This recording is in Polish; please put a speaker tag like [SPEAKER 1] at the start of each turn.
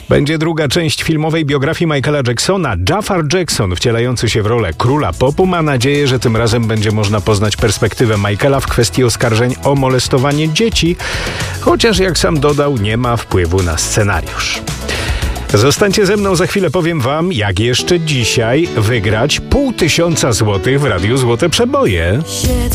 [SPEAKER 1] Będzie druga część filmowej biografii Michaela Jacksona. Jafar Jackson, wcielający się w rolę króla popu, ma nadzieję, że tym razem będzie można poznać perspektywę Michaela w kwestii oskarżeń o molestowanie dzieci, chociaż jak sam dodał, nie ma wpływu na scenariusz. Zostańcie ze mną, za chwilę powiem wam, jak jeszcze dzisiaj wygrać 500 złotych w Radiu Złote Przeboje.